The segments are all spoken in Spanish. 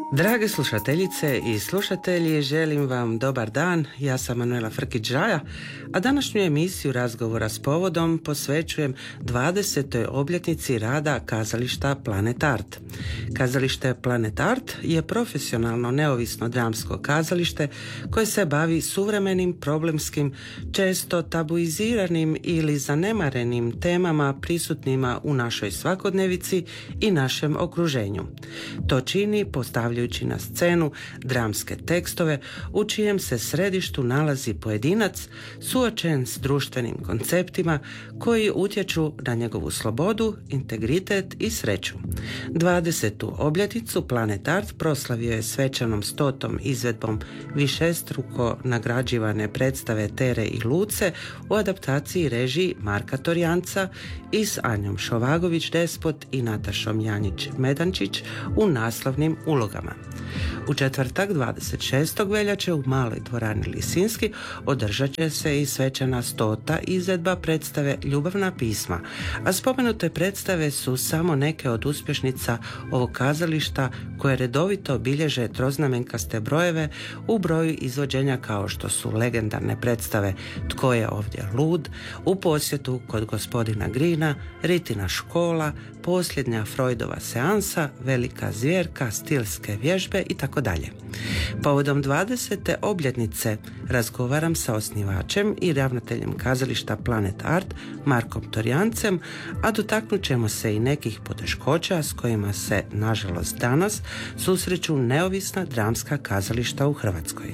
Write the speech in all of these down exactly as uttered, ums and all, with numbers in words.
Drage slušateljice i slušatelji, želim vam dobar dan. Ja sam Manuela Frkić-Žaja, a današnju emisiju razgovora s povodom posvećujem dvadesetoj obljetnici rada kazališta Planet Art. Kazalište Planet Art je profesionalno neovisno dramsko kazalište koje se bavi suvremenim, problemskim, često tabuiziranim ili zanemarenim temama prisutnima u našoj svakodnevici i našem okruženju. To čini postavljajući na scenu dramske tekstove u čijem se središtu nalazi pojedinac suočen s društvenim konceptima koji utječu na njegovu slobodu, integritet i sreću. dvadesetu obljetnicu Planet Art proslavio je svečanom stotom izvedbom višestruko nagrađivane predstave Tere i Luce u adaptaciji režiji Marka Torjanca i s Anjom Šovagović-Despot i Natašom Janjić-Medančić u naslovnim ulogama. U četvrtak dvadeset šestog veljače u Maloj dvorani Lisinski održat će se i svečana stota izvedba predstave Ljubavna pisma, a spomenute predstave su samo neke od uspješnica ovog kazališta koje redovito bilježe troznamenkaste brojeve u broju izvođenja kao što su legendarne predstave Tko je ovdje lud, U posjetu kod gospodina Grina, Ritina škola, Posljednja Freudova seansa, Velika zvjerka, Stilske vježbe i tako dalje. Povodom dvadesete obljetnice razgovaram sa osnivačem i ravnateljem kazališta Planet Art Markom Torjancem, a dotaknut ćemo se i nekih poteškoća s kojima se, nažalost, danas susreću neovisna dramska kazališta u Hrvatskoj.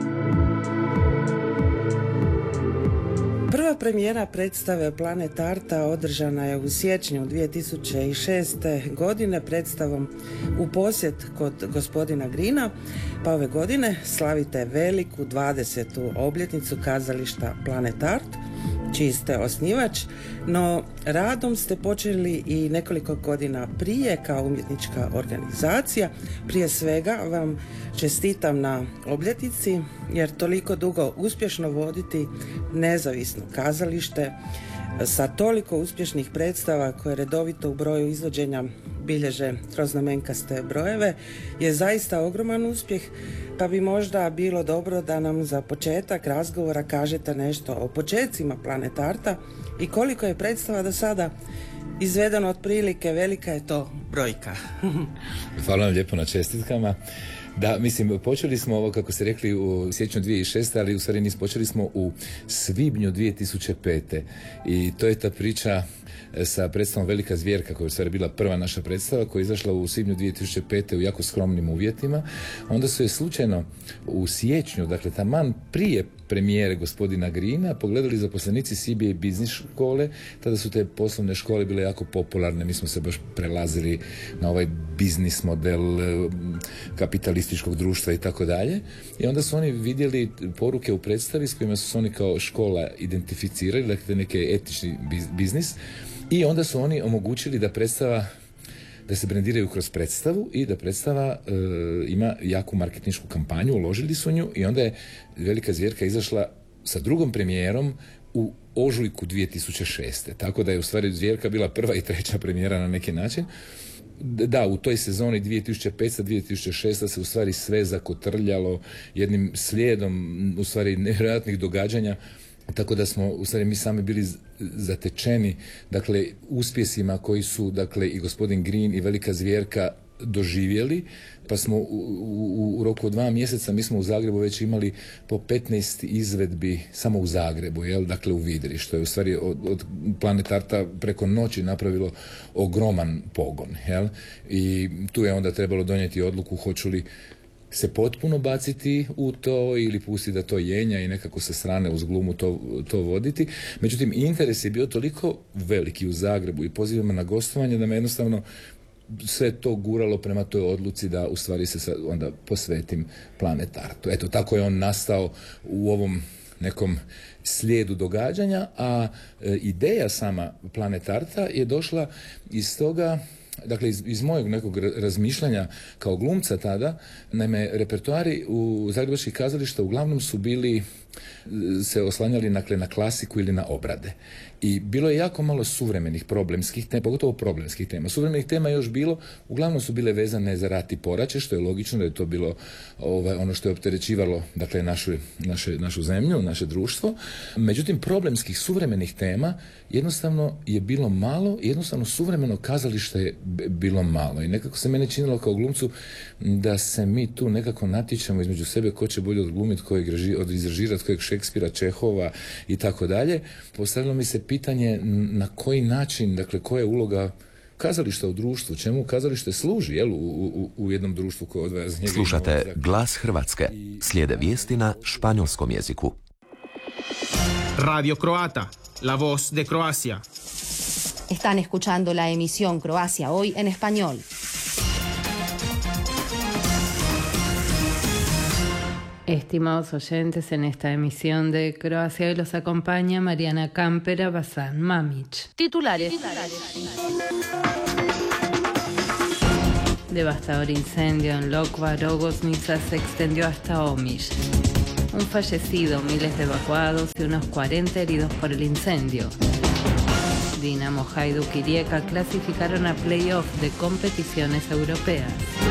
Prva premijera predstave Planet Arta održana je u siječnju dvije tisuće šeste. godine predstavom U posjet kod gospodina Grina, pa ove godine slavite veliku dvadesetu obljetnicu kazališta Planet Art, čiji ste osnivač, no radom ste počeli i nekoliko godina prije kao umjetnička organizacija. Prije svega vam čestitam na obljetnici, jer toliko dugo uspješno voditi nezavisno kazalište sa toliko uspješnih predstava koje redovito u broju izvođenja bilježe troznamenkaste brojeve je zaista ogroman uspjeh, pa bi možda bilo dobro da nam za početak razgovora kažete nešto o počecima Planet Arta i koliko je predstava do sada izvedeno otprilike, velika je to brojka. Hvala vam lijepo na čestitkama. Da, mislim, počeli smo ovo, kako ste rekli, u siječnju dvije tisuće šeste. ali u stvari nismo, počeli smo u svibnju dvije tisuće pete. I to je ta priča sa predstavom Velika zvjerka, koja je u stvari bila prva naša predstava, koja je izašla u svibnju dvije tisuće pete u jako skromnim uvjetima. Onda su je slučajno u siječnju, dakle taman prije premijere gospodina Grina, pogledali zaposlenici C B A biznis škole. Tada su te poslovne škole bile jako popularne, mi smo se baš prelazili na ovaj biznis model kapitalističkog društva i tako dalje. I onda su oni vidjeli poruke u predstavi s kojima su se oni kao škola identificirali, dakle neki etični biznis, i onda su oni omogućili da predstava da se brendiraju kroz predstavu i da predstava e, ima jaku marketinšku kampanju, uložili su nju i onda je Velika zvjerka izašla sa drugom premijerom u ožujku dvije tisuće šeste. Tako da je u stvari Zvjerka bila prva i treća premijera na neki način. Da, u toj sezoni dvije tisuće pete dvije tisuće šeste se u stvari sve zakotrljalo jednim slijedom u stvari nevjerojatnih događanja. Tako da smo u stvari mi sami bili zatečeni, dakle, uspjesima koji su, dakle, i gospodin Green i Velika zvjerka doživjeli, pa smo u, u, u roku od dva mjeseca mi smo u Zagrebu već imali po petnaest izvedbi samo u Zagrebu, jel? Dakle u Vidri, što je u stvari od, od Planet Arta preko noći napravilo ogroman pogon, jel? I tu je onda trebalo donijeti odluku hoću li se potpuno baciti u to ili pustiti da to jenja i nekako sa strane uz glumu to, to voditi. Međutim, interes je bio toliko veliki u Zagrebu i pozivima na gostovanje da me jednostavno sve to guralo prema toj odluci da u stvari se sad onda posvetim Planet Artu. Eto, tako je on nastao u ovom nekom slijedu događanja, a e, ideja sama Planet Arta je došla iz toga, dakle iz, iz mojeg nekog razmišljanja kao glumca tada. Naime, repertoari u zagrebačkih kazališta uglavnom su bili, se oslanjali dakle, na klasiku ili na obrade. I bilo je jako malo suvremenih problemskih tema, pogotovo problemskih tema. Suvremenih tema je još bilo, uglavnom su bile vezane za rat i poraće, što je logično da je to bilo ovaj, ono što je opterećivalo dakle, našu, naše, našu zemlju, naše društvo. Međutim, problemskih suvremenih tema jednostavno je bilo malo, jednostavno suvremeno kazalište je bilo malo. I nekako se mene činilo kao glumcu da se mi tu nekako natječemo između sebe ko će bolje odglumiti, ko je izrežirati, kojeg Šekspira, Čehova i tako dalje. Postavilo mi se pitanje na koji način, dakle, koja je uloga kazališta u društvu, čemu kazalište služi, jel, u, u, u jednom društvu koje odvaja za njega. Slušate Glas Hrvatske. Slijede vijesti na španjolskom jeziku. Radio Croata, la voz de Croacia. Están escuchando la emisión Croacia hoy en español. Estimados oyentes, en esta emisión de Croacia hoy los acompaña Mariana Campera Bazán Mamić. Titulares. Devastador incendio en Lokva Rogoznica se extendió hasta Omiš. Un fallecido, miles de evacuados y unos cuarenta heridos por el incendio. Dinamo, Hajduk y Rijeka clasificaron a playoff de competiciones europeas.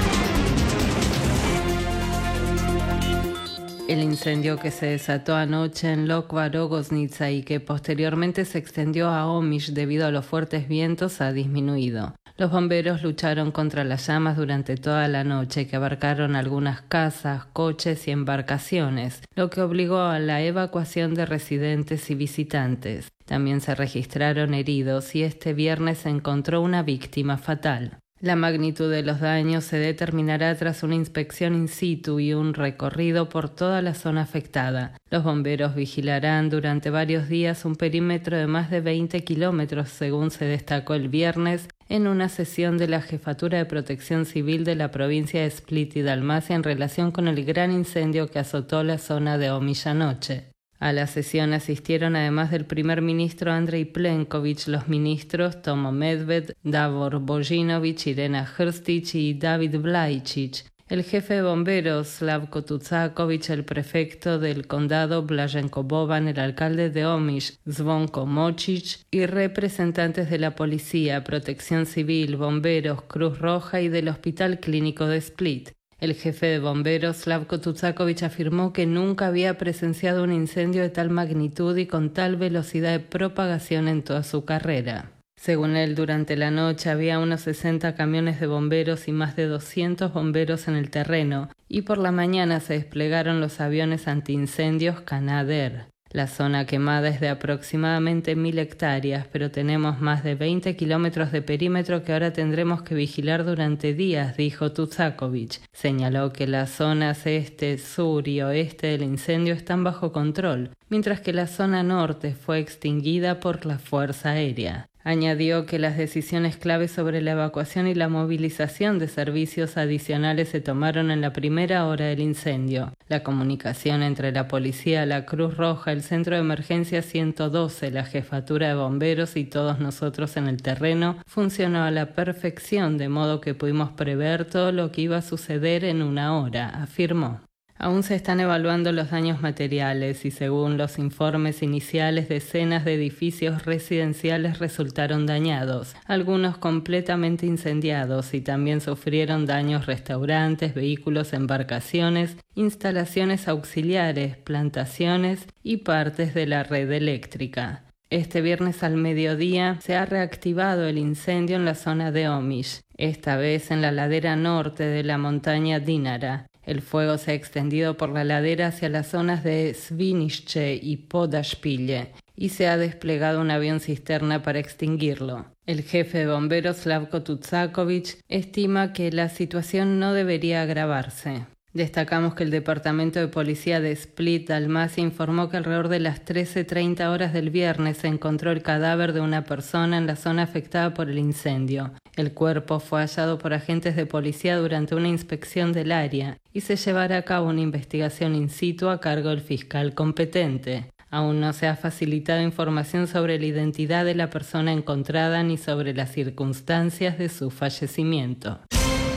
El incendio que se desató anoche en Lokva Rogoznica y que posteriormente se extendió a Omiš debido a los fuertes vientos ha disminuido. Los bomberos lucharon contra las llamas durante toda la noche, que abarcaron algunas casas, coches y embarcaciones, lo que obligó a la evacuación de residentes y visitantes. También se registraron heridos y este viernes se encontró una víctima fatal. La magnitud de los daños se determinará tras una inspección in situ y un recorrido por toda la zona afectada. Los bomberos vigilarán durante varios días un perímetro de más de veinte kilómetros, según se destacó el viernes en una sesión de la Jefatura de Protección Civil de la provincia de Split y Dalmacia en relación con el gran incendio que azotó la zona de Omiš anoche. A la sesión asistieron además del primer ministro Andrej Plenković, los ministros Tomo Medved, Davor Božinović, Irena Hrstić y David Vlajičić, el jefe de bomberos Slavko Tucaković, el prefecto del condado Blaženko Boban, el alcalde de Omiš Zvonko Močić y representantes de la policía, protección civil, bomberos, Cruz Roja y del Hospital Clínico de Split. El jefe de bomberos, Slavko Tucaković, afirmó que nunca había presenciado un incendio de tal magnitud y con tal velocidad de propagación en toda su carrera. Según él, durante la noche había unos sesenta camiones de bomberos y más de doscientos bomberos en el terreno, y por la mañana se desplegaron los aviones antiincendios Canadair. La zona quemada es de aproximadamente mil hectáreas, pero tenemos más de veinte kilómetros de perímetro que ahora tendremos que vigilar durante días, dijo Tucaković. Señaló que las zonas este, sur y oeste del incendio están bajo control, mientras que la zona norte fue extinguida por la Fuerza Aérea. Añadió que las decisiones clave sobre la evacuación y la movilización de servicios adicionales se tomaron en la primera hora del incendio. La comunicación entre la policía, la Cruz Roja, el Centro de Emergencia ciento doce, la Jefatura de Bomberos y todos nosotros en el terreno funcionó a la perfección, de modo que pudimos prever todo lo que iba a suceder en una hora, afirmó. Aún se están evaluando los daños materiales y según los informes iniciales decenas de edificios residenciales resultaron dañados, algunos completamente incendiados y también sufrieron daños restaurantes, vehículos, embarcaciones, instalaciones auxiliares, plantaciones y partes de la red eléctrica. Este viernes al mediodía se ha reactivado el incendio en la zona de Omiš, esta vez en la ladera norte de la montaña Dinara. El fuego se ha extendido por la ladera hacia las zonas de Svinišće y Podašpilje y se ha desplegado un avión cisterna para extinguirlo. El jefe de bomberos Slavko Tucaković estima que la situación no debería agravarse. Destacamos que el Departamento de Policía de Split, Dalmacia, informó que alrededor de las trece treinta horas del viernes se encontró el cadáver de una persona en la zona afectada por el incendio. El cuerpo fue hallado por agentes de policía durante una inspección del área y se llevará a cabo una investigación in situ a cargo del fiscal competente. Aún no se ha facilitado información sobre la identidad de la persona encontrada ni sobre las circunstancias de su fallecimiento.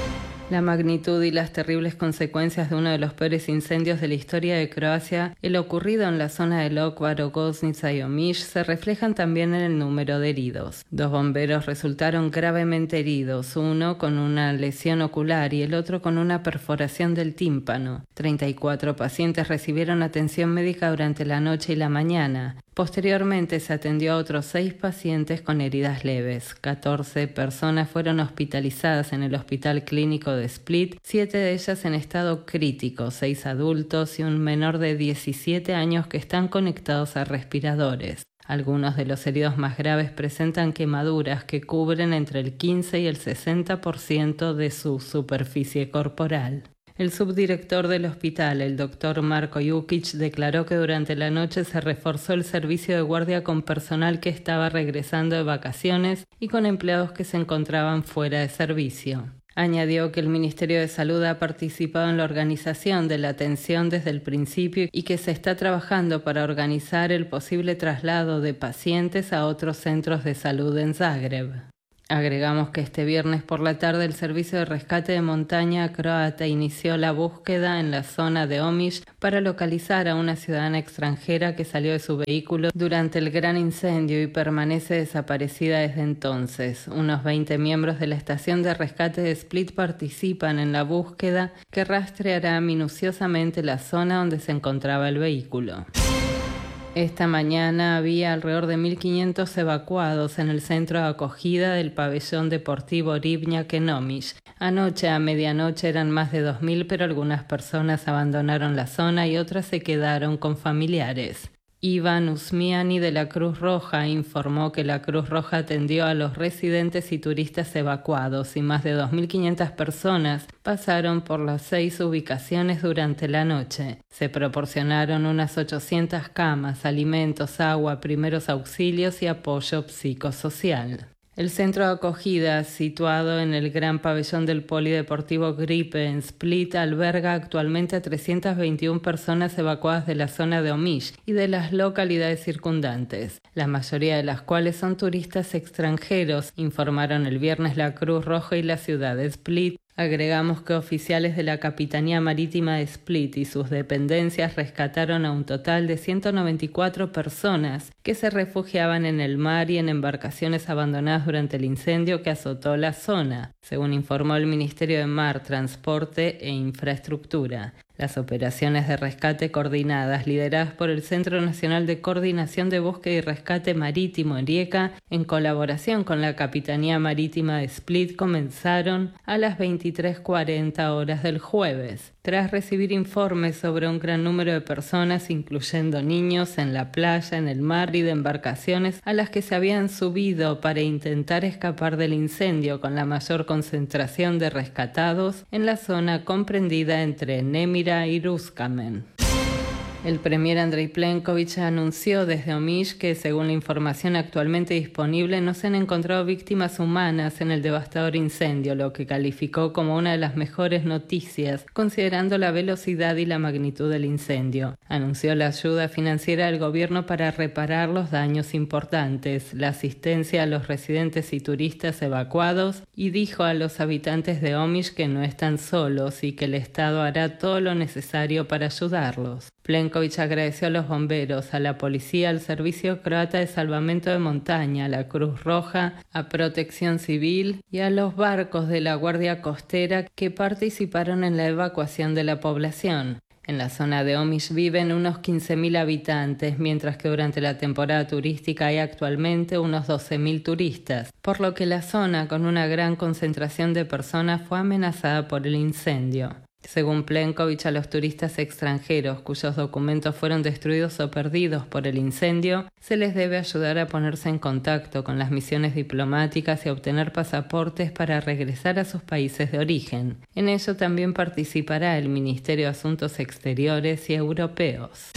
La magnitud y las terribles consecuencias de uno de los peores incendios de la historia de Croacia, el ocurrido en la zona de Lokva, Rogoznica y Omiš, se reflejan también en el número de heridos. Dos bomberos resultaron gravemente heridos, uno con una lesión ocular y el otro con una perforación del tímpano. treinta y cuatro pacientes recibieron atención médica durante la noche y la mañana. Posteriormente se atendió a otros seis pacientes con heridas leves. catorce personas fueron hospitalizadas en el Hospital Clínico de Split, siete de ellas en estado crítico, seis adultos y un menor de diecisiete años que están conectados a respiradores. Algunos de los heridos más graves presentan quemaduras que cubren entre el quince y el sesenta por ciento de su superficie corporal. El subdirector del hospital, el doctor Marko Jukic, declaró que durante la noche se reforzó el servicio de guardia con personal que estaba regresando de vacaciones y con empleados que se encontraban fuera de servicio. Añadió que el Ministerio de Salud ha participado en la organización de la atención desde el principio y que se está trabajando para organizar el posible traslado de pacientes a otros centros de salud en Zagreb. Agregamos que este viernes por la tarde el Servicio de Rescate de Montaña croata inició la búsqueda en la zona de Omiš para localizar a una ciudadana extranjera que salió de su vehículo durante el gran incendio y permanece desaparecida desde entonces. Unos veinte miembros de la estación de rescate de Split participan en la búsqueda que rastreará minuciosamente la zona donde se encontraba el vehículo. Esta mañana había alrededor de mil quinientos evacuados en el centro de acogida del pabellón deportivo Ribnjak en Omiš. Anoche a medianoche eran más de dos mil, pero algunas personas abandonaron la zona y otras se quedaron con familiares. Ivan Usmiani de la Cruz Roja informó que la Cruz Roja atendió a los residentes y turistas evacuados y más de dos mil quinientas personas pasaron por las seis ubicaciones durante la noche. Se proporcionaron unas ochocientas camas, alimentos, agua, primeros auxilios y apoyo psicosocial. El centro de acogida, situado en el gran pabellón del Polideportivo Gripe en Split, alberga actualmente a trescientas veintiuna personas evacuadas de la zona de Omiš y de las localidades circundantes, la mayoría de las cuales son turistas extranjeros, informaron el viernes la Cruz Roja y la ciudad de Split. Agregamos que oficiales de la Capitanía Marítima de Split y sus dependencias rescataron a un total de ciento noventa y cuatro personas que se refugiaban en el mar y en embarcaciones abandonadas durante el incendio que azotó la zona, según informó el Ministerio de Mar, Transporte e Infraestructura. Las operaciones de rescate coordinadas, lideradas por el Centro Nacional de Coordinación de Búsqueda y Rescate Marítimo Rijeka, en colaboración con la Capitanía Marítima de Split, comenzaron a las veintitrés cuarenta horas del jueves. Tras recibir informes sobre un gran número de personas, incluyendo niños, en la playa, en el mar y de embarcaciones a las que se habían subido para intentar escapar del incendio, con la mayor concentración de rescatados en la zona comprendida entre Nemira y Ruskamen. El premier Andrej Plenković anunció desde Omiš que, según la información actualmente disponible, no se han encontrado víctimas humanas en el devastador incendio, lo que calificó como una de las mejores noticias, considerando la velocidad y la magnitud del incendio. Anunció la ayuda financiera del gobierno para reparar los daños importantes, la asistencia a los residentes y turistas evacuados, y dijo a los habitantes de Omiš que no están solos y que el Estado hará todo lo necesario para ayudarlos. Plenković agradeció a los bomberos, a la policía, al Servicio Croata de Salvamento de Montaña, a la Cruz Roja, a Protección Civil y a los barcos de la Guardia Costera que participaron en la evacuación de la población. En la zona de Omiš viven unos quince mil habitantes, mientras que durante la temporada turística hay actualmente unos doce mil turistas, por lo que la zona, con una gran concentración de personas, fue amenazada por el incendio. Según Plenković, a los turistas extranjeros cuyos documentos fueron destruidos o perdidos por el incendio, se les debe ayudar a ponerse en contacto con las misiones diplomáticas y a obtener pasaportes para regresar a sus países de origen. En ello también participará el Ministerio de Asuntos Exteriores y Europeos.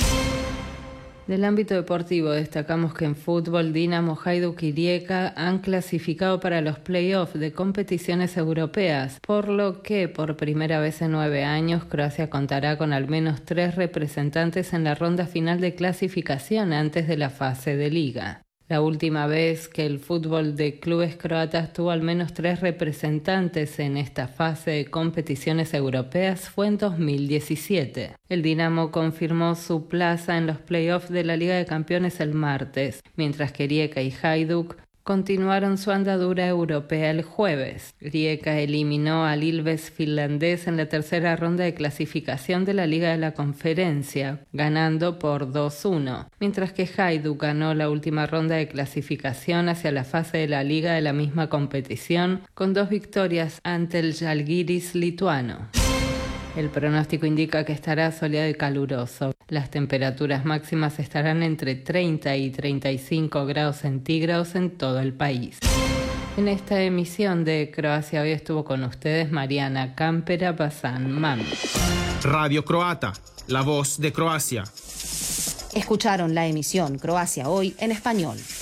Del ámbito deportivo destacamos que en fútbol Dinamo, Hajduk y Rijeka han clasificado para los play-offs de competiciones europeas, por lo que por primera vez en nueve años Croacia contará con al menos tres representantes en la ronda final de clasificación antes de la fase de liga. La última vez que el fútbol de clubes croatas tuvo al menos tres representantes en esta fase de competiciones europeas fue en dos mil diecisiete. El Dinamo confirmó su plaza en los playoffs de la Liga de Campeones el martes, mientras que Rijeka y Hajduk continuaron su andadura europea el jueves. Rijeka eliminó al Ilves finlandés en la tercera ronda de clasificación de la Liga de la Conferencia, ganando por dos uno, mientras que Hajduk ganó la última ronda de clasificación hacia la fase de la Liga de la misma competición con dos victorias ante el Žalgiris lituano. El pronóstico indica que estará soleado y caluroso. Las temperaturas máximas estarán entre treinta y treinta y cinco grados centígrados en todo el país. En esta emisión de Croacia Hoy estuvo con ustedes Mariana Campera Bazán Mami. Radio Croata, la voz de Croacia. Escucharon la emisión Croacia Hoy en español.